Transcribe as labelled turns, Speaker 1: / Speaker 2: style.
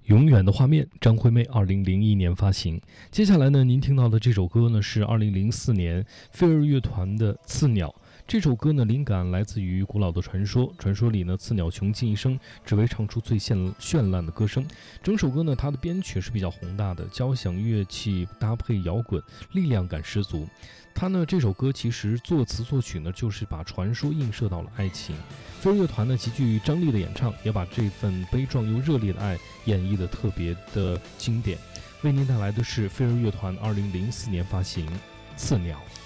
Speaker 1: 永远的画面，张惠妹2001年发行。接下来呢，您听到的这首歌呢是2004年飞儿乐团的《刺鸟》。这首歌呢，灵感来自于古老的传说。传说里呢，刺鸟穷尽一生，只为唱出最绚烂的歌声。整首歌呢，它的编曲是比较宏大的，交响乐器搭配摇滚，力量感十足。它呢，这首歌其实作词作曲呢，就是把传说映射到了爱情。飞儿乐团呢，极具张力的演唱，也把这份悲壮又热烈的爱演绎得特别的经典。为您带来的是飞儿乐团2004年发行《刺鸟》。